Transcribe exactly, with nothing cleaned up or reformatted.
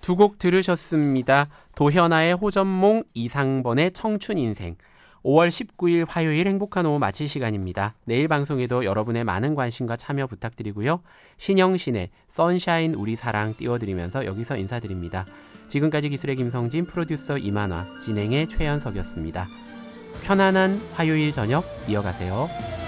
두 곡 들으셨습니다. 도현아의 호전몽, 이상번의 청춘인생. 오월 십구일 화요일 행복한 오후 마칠 시간입니다. 내일 방송에도 여러분의 많은 관심과 참여 부탁드리고요. 신영신의 선샤인 우리 사랑 띄워드리면서 여기서 인사드립니다. 지금까지 기술의 김성진, 프로듀서 이만화, 진행의 최현석이었습니다. 편안한 화요일 저녁 이어가세요.